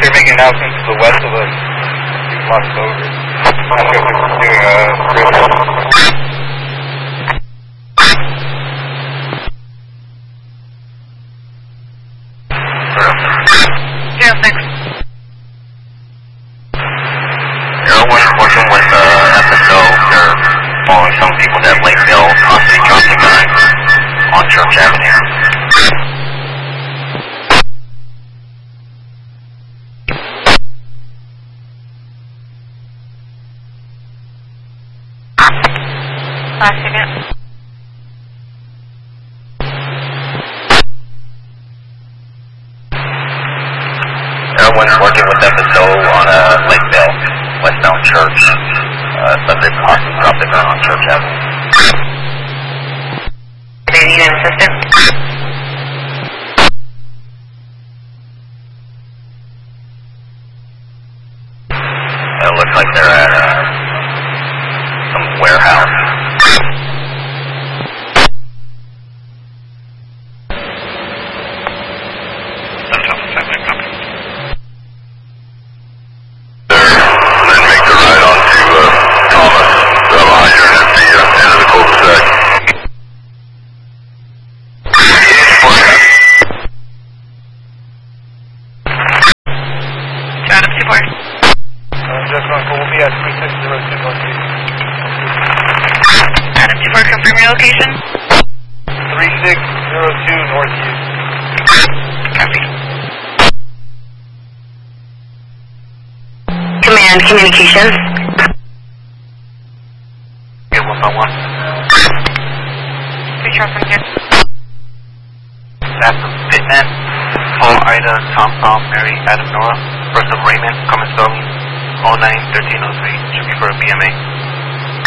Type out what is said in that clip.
They're making announcements to the west of us. We've lost over. Not sure if they're doing a Yeah, thanks. Working with FSO. They're following some people that Lakeville constantly dropped the gun on Church Avenue. Last unit. Everyone's working with FSO on Lakeville, westbound Church. Subject constantly dropped the gun on Church Avenue. Do they need an assistant? It looks like they're at some warehouse. Confirm your location. 3602 Northeast. Copy. Command communications. Yeah, 101. Please trust them here. That's Pitman. Paul, Ida, Tom, Mary, Adam, Nora. First of Raymond, Cummins, Sterling. 09-1303. Should be for a BMA.